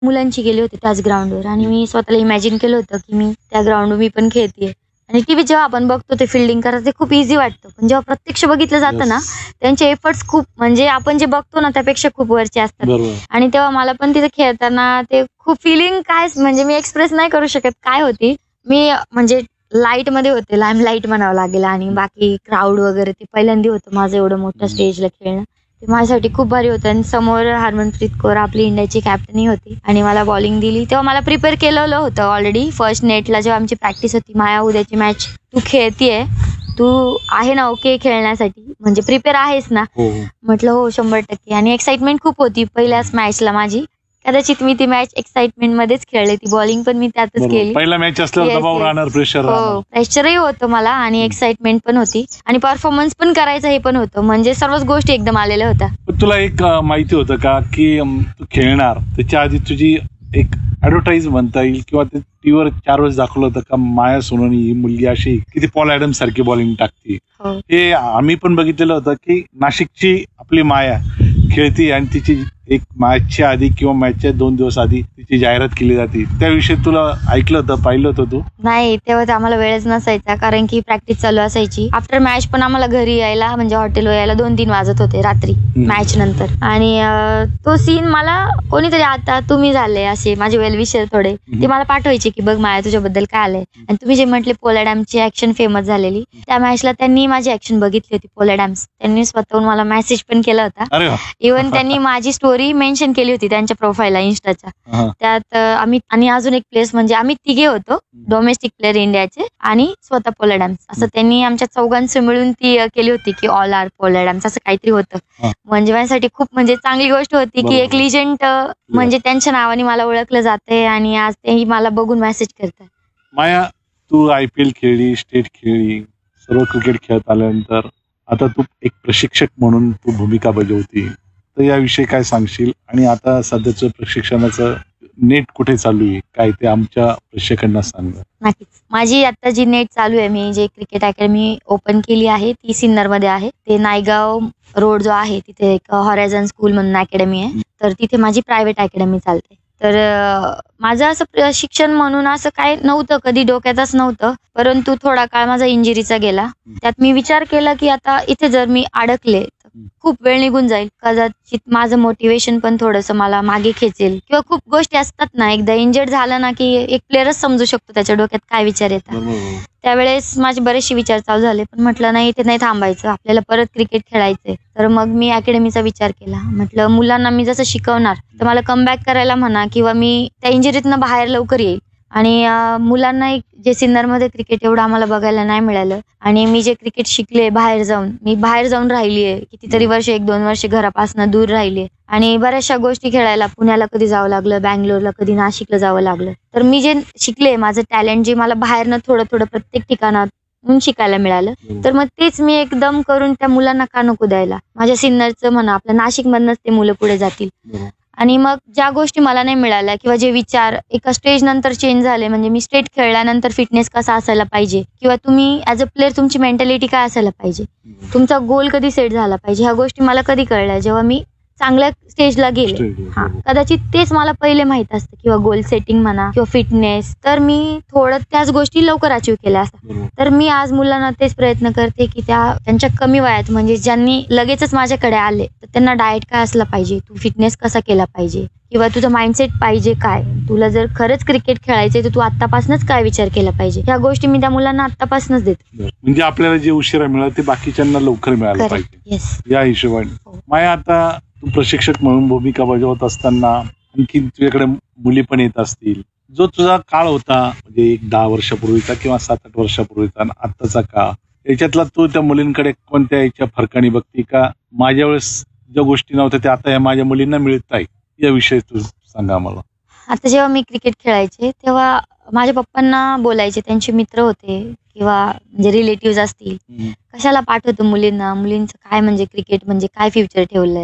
मुलांची गेली होती त्याच ग्राउंडवर आणि मी स्वतःला इमॅजिन केलं होतं की मी त्या ग्राउंडवर मी पण खेळतेय. आणि टीव्ही जेव्हा आपण बघतो ते फिल्डिंग करायचं ते खूप इझी वाटतं. पण जेव्हा प्रत्यक्ष बघितलं जातं ना, त्यांचे एफर्ट्स खूप म्हणजे आपण जे बघतो ना त्यापेक्षा खूप वरचे असतात. आणि तेव्हा मला पण तिथे खेळताना ते खूप फिलिंग काय म्हणजे मी एक्सप्रेस नाही करू शकत काय होती. मी म्हणजे लाईटमध्ये होते, लाईट म्हणावं लागेल आणि बाकी क्राऊड वगैरे ते पहिल्यांदा होतं माझं एवढं मोठ्या स्टेजला खेळणं. ते माझ्यासाठी खूप भारी होतं आणि समोर हरमनप्रीत कौर आपली इंडियाची कॅप्टनही होती आणि मला बॉलिंग दिली. तेव्हा मला प्रिपेअर केलेलं होतं ऑलरेडी फर्स्ट नेटला जेव्हा आमची प्रॅक्टिस होती. माया उद्याची मॅच तू खेळतीये, तू आहे ना ओके खेळण्यासाठी म्हणजे प्रिपेअर आहेस ना. म्हटलं हो 100% आणि एक्साइटमेंट खूप होती पहिल्याच मॅचला माझी. कदाचित मी ती मॅच एक्साइटमेंट मध्येच खेळले. ती बॉलिंग पण मी त्यातच केली. पहिला मॅच असल्यावर दबाव राहणार, प्रेशर राहणार. प्रेशरही होतं मला आणि एक्साइटमेंट पण होती आणि परफॉर्मन्स पण करायचं हे पण होतं. म्हणजे सर्वच गोष्टी एकदम आलेल्या होत्या. तुला एक माहिती होतं का की तू खेळणार त्याच्या आधी तुझी एक ऍडव्हर्टाईज म्हणता येईल किंवा ते टीव्हीवर 4 वेळेस दाखवलं होतं का माया सोनोनी ही मुलगी अशी की ती पॉल ॲडम सारखी बॉलिंग टाकते. हे आम्ही पण बघितलेलं होतं की नाशिकची आपली माया खेळती आणि तिची एक मॅचच्या आधी किंवा मॅचच्या 2 दिवस आधी तिची जाहिरात केली जाते. त्याविषयी तुला ऐकलं होतं, पाहिलं होतं तू? नाही, तेव्हा तर आम्हाला वेळच नसायचा कारण की प्रॅक्टिस चालू असायची. आफ्टर मॅच पण आम्हाला घरी यायला म्हणजे हॉटेलवर यायला 2-3 वाजत होते रात्री मॅच नंतर. आणि तो सीन मला कोणीतरी आता तुम्ही झाले असे माझे वेल विषय थोडे ते मला पाठवायचे की बघ माया तुझ्याबद्दल काय आलंय. आणि तुम्ही जे म्हटले पॉल ॲडमची ऍक्शन फेमस झालेली त्या मॅचला त्यांनी माझी ऍक्शन बघितली होती. पॉल ॲडम्स त्यांनी स्वतःहून मला मेसेज पण केला होता. इव्हन त्यांनी माझी स्टोरी मेन्शन केली होती त्यांच्या प्रोफाईलला इन्स्टाच्या. त्यात आम्ही आणि अजून एक प्लेस म्हणजे आम्ही तिघे होतो डोमेस्टिक प्लेअर इंडियाचे आणि स्वतः पॉल ॲडम्स असं त्यांनी आमच्या चौघांचं मिळून ती केली होती की ऑल आर पॉल ॲडम्स असं काहीतरी होतं. म्हणजे माझ्यासाठी खूप म्हणजे चांगली गोष्ट होती की एक लिजेंड म्हणजे त्यांच्या नावाने मला ओळखलं जाते आणि आज तेही मला बघून मेसेज करतात. माया, तू IPL खेळली, स्टेट खेळली, सर्व क्रिकेट खेळत आल्यानंतर आता तू एक प्रशिक्षक म्हणून तू भूमिका बजावती. तर याविषयी काय सांगशील आणि आता सध्याचं प्रशिक्षणाचं नेट कुठे चालू आहे काय ते आमच्या प्रेक्षकांना सांग. नक्कीच. माझी आता जी नेट चालू आहे मी जे क्रिकेट अकॅडमी ओपन केली आहे ती सिन्नरमध्ये आहे. ते नायगाव रोड जो आहे तिथे एक हॉरायझन स्कूल म्हणून अकॅडमी आहे. तर तिथे माझी प्रायव्हेट अकॅडमी चालते. तर माझं असं प्रशिक्षण म्हणून असं काय नव्हतं कधी डोक्यातच नव्हतं. परंतु थोडा काळ माझा इंजुरीचा गेला. त्यात मी विचार केला की आता इथे जर मी अडकले खूप वेळ निघून जाईल. कदाचित माझं मोटिवेशन पण थोडंसं मला मागे खेचेल किंवा खूप गोष्टी असतात ना एकदा इंजर्ड झालं ना की एक प्लेअरच समजू शकतो त्याच्या डोक्यात काय विचार येतात. त्यावेळेस माझे बरेचसे विचार चालू झाले पण म्हटलं नाही इथे नाही थांबायचं आपल्याला परत क्रिकेट खेळायचंय. तर मग मी अकॅडमीचा विचार केला. म्हटलं मुलांना मी जसं शिकवणार तर मला कमबॅक करायला म्हणा किंवा मी त्या इंजुरीतनं बाहेर लवकर येईल. आणि मुलांना एक जे सिन्नरमध्ये क्रिकेट एवढं आम्हाला बघायला नाही मिळालं आणि मी जे क्रिकेट शिकले मी बाहेर जाऊन राहिलीये कितीतरी वर्ष 1-2 वर्ष घरापासून दूर राहिलीये आणि बऱ्याचशा गोष्टी खेळायला पुण्याला कधी जावं लागलं, बँगलोरला कधी नाशिकला जावं लागलं. तर मी जे शिकले माझं टॅलेंट जे मला बाहेरनं थोडं थोडं प्रत्येक ठिकाणाहून शिकायला मिळालं. तर मग तेच मी एकदम करून त्या मुलांना का नको द्यायला. माझ्या सिन्नरचं म्हणा आपल्या नाशिकमधनंच ते मुलं पुढे जातील. आणि मग ज्या गोष्टी मला नाही मिळाल्या किंवा जे विचार एका स्टेज नंतर चेंज झाले म्हणजे मी स्टेट खेळल्यानंतर फिटनेस कसा असायला पाहिजे किंवा तुम्ही ॲज अ प्लेअर तुमची मेंटॅलिटी काय असायला पाहिजे, तुमचा गोल कधी सेट झाला पाहिजे, ह्या गोष्टी मला कधी कळल्या जेव्हा मी चांगल्या स्टेजला गेले. कदाचित तेच मला पहिले माहित असतं किंवा गोल सेटिंग म्हणा किंवा फिटनेस तर मी थोडं त्याच गोष्टी लवकर अचीव केल्या असतात. तर मी आज मुलांना तेच प्रयत्न करते की त्यांच्या कमी वयात म्हणजे ज्यांनी लगेचच माझ्याकडे आले तर त्यांना डाएट काय असला पाहिजे, तू फिटनेस कसा केला पाहिजे किंवा तुझं माइंडसेट पाहिजे काय, तुला जर खरंच क्रिकेट खेळायचंय तर तू आत्तापासूनच काय विचार केला पाहिजे, ह्या गोष्टी मी त्या मुलांना आत्तापासूनच देते. म्हणजे आपल्याला जे उशिरा मिळालं ते बाकीच्यांना लवकर मिळालं पाहिजे या हिशोबाने. माया, आता तू प्रशिक्षक म्हणून भूमिका बजावत असताना आणखी तुझ्याकडे मुली पण येत असतील. जो तुझा काळ होता म्हणजे एक 10 वर्षापूर्वीचा किंवा 7-8 वर्षापूर्वीचा आत्ताचा काळ याच्यातला तू त्या मुलींकडे कोणत्या याच्या फरकाने बघती का माझ्या वेळेस ज्या गोष्टी नव्हत्या त्या आता या माझ्या मुलींना मिळत आहे याविषयी तू सांगा मला. आता जेव्हा मी क्रिकेट खेळायचे तेव्हा माझ्या पप्पांना बोलायचे त्यांचे मित्र होते किंवा म्हणजे रिलेटिव्ह असतील कशाला पाठवतो मुलींना, मुलींचं काय म्हणजे क्रिकेट म्हणजे काय फ्युचर ठेवलंय.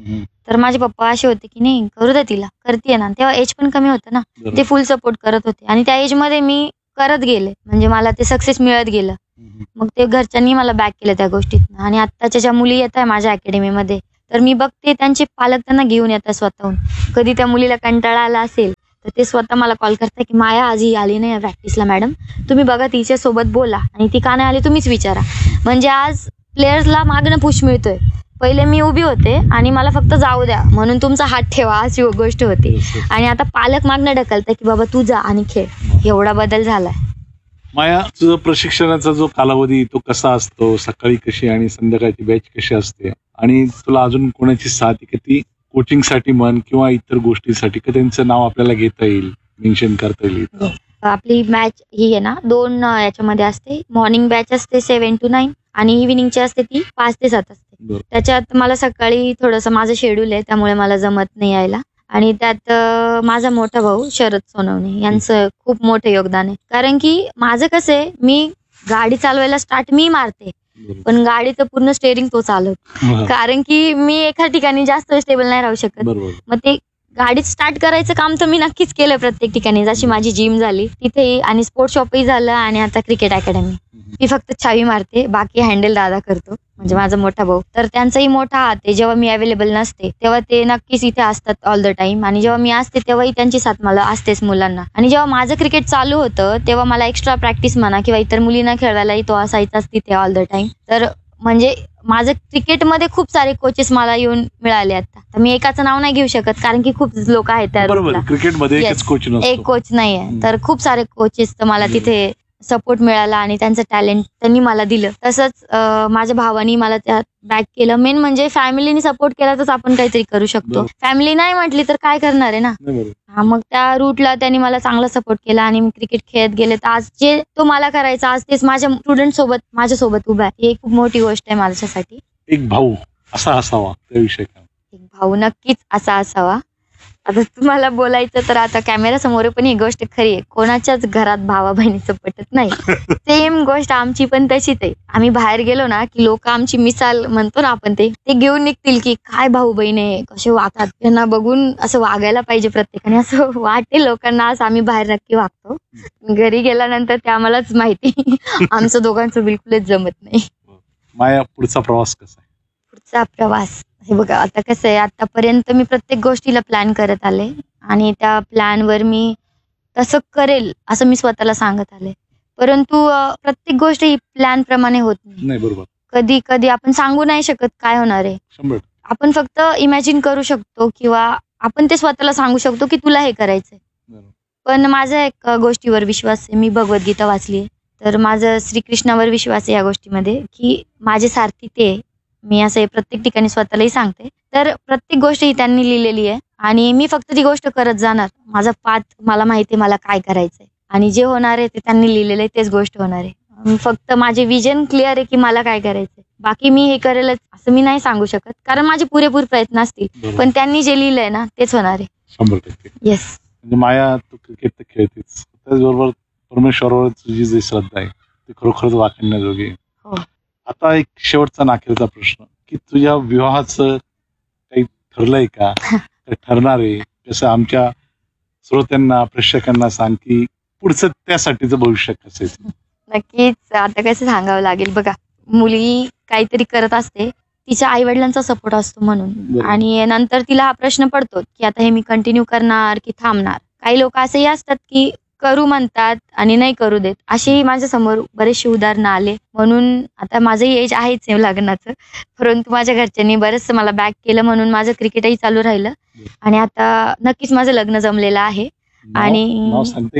तर माझे पप्पा असे होते की नाही करू दे तिला करते ना. तेव्हा एज पण कमी होतं ना, ते फुल सपोर्ट करत होते आणि त्या एज मध्ये मी करत गेले म्हणजे मला ते सक्सेस मिळत गेलं. मग ते घरच्यांनी मला बॅक केलं त्या गोष्टीत. आणि आत्ताच्या ज्या मुली येत आहे माझ्या अकॅडमीमध्ये तर मी बघते त्यांचे पालक त्यांना घेऊन येतात स्वतःहून. कधी त्या मुलीला कंटाळा आला असेल तर ते स्वतः मला कॉल करतात की माया आज ही आली नाही प्रॅक्टिसला मॅडम, तुम्ही बघा तिच्यासोबत बोला आणि ती का नाही आली तुम्हीच विचारा. म्हणजे आज प्लेयर्सला मागणं पुश मिळतोय. पहिले मी उभी होते आणि मला फक्त जाऊ द्या म्हणून तुमचा हात ठेवा अशी गोष्ट होती. आणि आता पालक मागणं ढकलताय की बाबा तू जा आणि खेळ. एवढा बदल झालाय. माया, तुझं प्रशिक्षणाचा जो कालावधी तो कसा असतो, सकाळी कशी आणि संध्याकाळची बॅच कशी असते, आणि तुला अजून कोणाची साथ आहे की ती कोचिंगसाठी म्हण किंवा इतर गोष्टीसाठी का त्यांचं नाव आपल्याला घेता येईल, मेन्शन करता येईल? आपली मॅच ही आहे ना 2 याच्यामध्ये असते. मॉर्निंग बॅच असते 7 to 9 आणि इव्हिनिंगची असते ती 5 ते 7 असते. बरं. त्याच्यात मला सकाळी थोडंसं माझं शेड्यूल आहे त्यामुळे मला जमत नाही यायला. आणि त्यात माझा मोठा भाऊ शरद सोनवणे यांचं खूप मोठं योगदान आहे. कारण की माझं कसं आहे, मी गाडी चालवायला स्टार्ट मी मारते पण गाडीचं पूर्ण स्टेअरिंग तो चालवतो. कारण की मी एका ठिकाणी जास्त स्टेबल नाही राहू शकत. बरोबर. मग ते गाडीत स्टार्ट करायचं काम तर मी नक्कीच केलं प्रत्येक ठिकाणी. जशी माझी जिम झाली तिथे आणि स्पोर्ट्स शॉपही झालं आणि आता क्रिकेट अकॅडमी. मी फक्त चावी मारते, बाकी हँडल दादा करतो, म्हणजे माझा मोठा भाऊ. तर त्यांचाही मोठा हात आहे. जेव्हा मी अवेलेबल नसते तेव्हा ते नक्कीच इथे असतात ऑल द टाइम आणि जेव्हा मी असते तेव्हाही त्यांची साथ मला असतेच मुलांना. आणि जेव्हा माझं क्रिकेट चालू होतं तेव्हा मला एक्स्ट्रा प्रॅक्टिस म्हणा किंवा इतर मुलींना खेळवायलाही तो असायचाच तिथे ऑल द टाइम. तर म्हणजे माझं क्रिकेटमध्ये खूप सारे कोचेस मला येऊन मिळाले. आता तर मी एकाचं नाव नाही घेऊ शकत कारण की खूप लोक आहेत त्या बरोबर. रूटला. क्रिकेटमध्ये Yes. एकच कोच नसतो. एक कोच नाहीये. तर खूप सारे कोचेस मला तिथे सपोर्ट मिळाला आणि त्यांचं टॅलेंट त्यांनी मला दिलं. तसंच माझ्या भावानी मला त्यात बॅक केलं. मेन म्हणजे फॅमिलीने सपोर्ट केला तर आपण काहीतरी करू शकतो. बरोबर. फॅमिली नाही म्हटली तर काय करणार आहे ना. नाही, बरोबर. हा, मग त्या रूटला त्यांनी मला चांगला सपोर्ट केला आणि मी क्रिकेट खेळत गेले. तर आज जे तो मला करायचा आज तेच माझ्या स्टुडंट सोबत माझ्यासोबत उभा आहे. ही खूप मोठी गोष्ट आहे माझ्यासाठी. एक भाऊ असा असावा त्याविषयी काय? एक भाऊ नक्कीच असा असावा. आता तुम्हाला बोलायचं तर आता कॅमेरा समोर पण ही गोष्ट खरी आहे. कोणाच्याच घरात भावा बहिणीचं पटत नाही. सेम गोष्ट आमची पण तशीच आहे. आम्ही बाहेर गेलो ना की लोक आमची मिसाल म्हणतो ना आपण ते घेऊन निघतील की काय भाऊ बहीण आहे, कसे वागतात, त्यांना बघून असं वागायला पाहिजे प्रत्येकाने असं वाटते लोकांना. असं आम्ही बाहेर नक्की वागतो. घरी गेल्यानंतर ते आम्हालाच माहिती आमचं दोघांचं बिलकुलच जमत नाही. माया, पुढचा प्रवास कसा आहे? पुढचा प्रवास हे बघा, आता कसं आहे, आतापर्यंत मी प्रत्येक गोष्टीला प्लॅन करत आले आणि त्या प्लॅनवर मी तसं करेल असं मी स्वतःला सांगत आले. परंतु प्रत्येक गोष्ट ही प्लॅन प्रमाणे होत नाही. नाही, बरोबर. कधी कधी आपण सांगू नाही शकत काय होणार आहे. 100. आपण फक्त इमॅजिन करू शकतो किंवा आपण ते स्वतःला सांगू शकतो की तुला हे करायचंय. बरोबर. पण माझा एक गोष्टीवर विश्वास आहे. मी भगवद्गीता वाचली आहे. तर माझं श्रीकृष्णावर विश्वास आहे या गोष्टीमध्ये की माझे सारथी ते आहे. मी असं हे प्रत्येक ठिकाणी स्वतःलाही सांगते. तर प्रत्येक गोष्ट ही त्यांनी लिहिलेली आहे आणि मी फक्त ती गोष्ट करत जाणार. माझा पाथ मला माहिती आहे मला काय करायचंय आणि जे होणार आहे ते त्यांनी लिहिलेलं आहे तेच गोष्ट होणार आहे. फक्त माझे विजन क्लिअर आहे की मला काय करायचंय. बाकी मी हे करेलच असं मी नाही सांगू शकत कारण माझे पुरेपूर प्रयत्न असतील. बरोबर. पण त्यांनी जे लिहिलंय ना तेच होणार आहे. 100%. येस. म्हणजे माया, तू क्रिकेट तर खेळतेच, त्याचबरोबर परमेश्वरावर तुझी जी श्रद्धा आहे ती खरोखरच वाखाणण्याजोगी आहे. हो. आता एक शेवटचा नाखेरचा प्रश्न की तुझ्या विवाहाचं काही ठरलंय का? काय ठरणार आहे? जसं आमच्या श्रोत्यांना, प्रेक्षकांना सांग की पुढचं त्यासाठीचं भविष्य कसं आहे? नक्कीच. आता कसं सांगावं लागेल बघा, मुलगी काहीतरी करत असते तिच्या आई वडिलांचा सपोर्ट असतो म्हणून. बरोबर. आणि नंतर तिला हा प्रश्न पडतो की आता हे मी कंटिन्यू करणार की थांबणार. काही लोक असेही असतात की करू म्हणतात आणि नाही करू देत. असेही माझ्या समोर बरेचसे उदाहरणं आले. म्हणून आता माझंही एज आहेच आहे लग्नाचं. परंतु माझ्या घरच्यांनी बरंचसं मला बॅक केलं म्हणून माझं क्रिकेटही चालू राहिलं आणि आता नक्कीच माझं लग्न जमलेलं आहे. आणि नाव सांगते?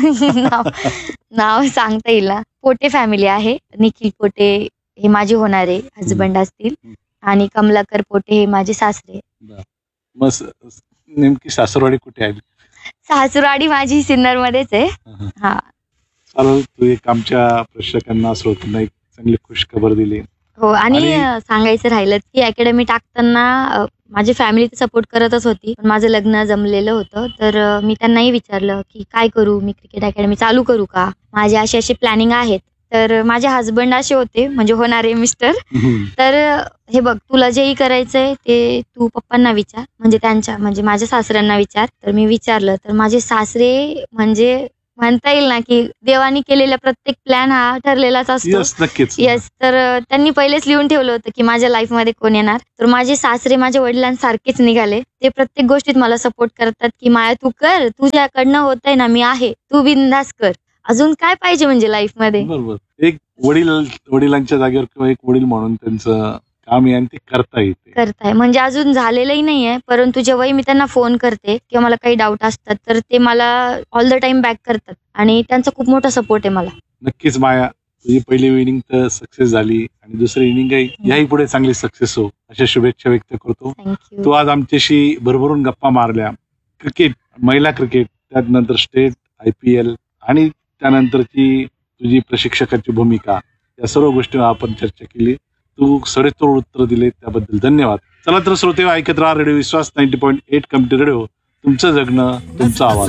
नाव सांगता येईल ना. पोटे फॅमिली आहे. निखिल पोटे हे माझे होणारे हजबंड असतील आणि कमलाकर पोटे हे माझे सासरे. मग नेमकी सासरवाडी कुठे आहे? सासुरवाडी माझी सिन्नरमध्येच आहे. हा. चालेल, तू एक आमच्या प्रेक्षकांना, श्रोत्यांना एक चांगली खुश खबर दिली. हो. आणि सांगायचं राहिलं की अकॅडमी टाकताना माझी फॅमिली तर सपोर्ट करतच होती. पण माझं लग्न जमलेलं होतं तर मी त्यांनाही विचारलं की काय करू, मी क्रिकेट अकॅडमी चालू करू का, माझे असे प्लॅनिंग आहेत. तर माझे हजबंड असे होते म्हणजे होणारे मिस्टर. तर हे बघ, तुला जेही करायचंय ते तू पप्पांना विचार, म्हणजे त्यांच्या म्हणजे माझ्या सासऱ्यांना विचार. तर मी विचारलं तर माझे सासरे म्हणजे म्हणता येईल ना की देवानी केलेला प्रत्येक प्लॅन हा ठरलेलाच असतो. यस, नक्कीच. येस, तर त्यांनी पहिलेच लिहून ठेवलं होतं की माझ्या लाईफ मध्ये कोण येणार. तर माझे सासरे माझ्या वडिलांसारखेच निघाले. ते प्रत्येक गोष्टीत मला सपोर्ट करतात की माया तू कर, तुझ्याकडनं होतंय ना, मी आहे, तू बिनधास्त कर. अजून काय पाहिजे म्हणजे लाईफ मध्ये. बरोबर. एक वडिलांच्या जागेवर किंवा एक वडील म्हणून त्यांचं काम आहे आणि ते करता येते. करताय म्हणजे अजून झालेलंही नाहीये, परंतु जेव्हाही मी त्यांना फोन करते किंवा मला काही डाऊट असतात तर ते मला ऑल द टाइम बॅक करतात आणि त्यांचा खूप मोठा सपोर्ट आहे मला. नक्कीच माया, तुझी पहिली इनिंग तर सक्सेस झाली आणि दुसरी इनिंग याही पुढे चांगली सक्सेस हो अशा शुभेच्छा व्यक्त करतो. थँक्यू. तू आज आमच्याशी भरभरून गप्पा मारल्या. क्रिकेट, महिला क्रिकेट, त्यानंतर स्टेट, IPL आणि त्यानंतरची तुझी प्रशिक्षकाची भूमिका, या सर्व गोष्टीवर आपण चर्चा केली. तू सडेतोड उत्तर दिले त्याबद्दल धन्यवाद. चला तर श्रोते, ऐकत राहा रेडिओ विश्वास 90.8 कम्युनिटी रेडिओ, तुमचं जगणं तुमचा आवाज.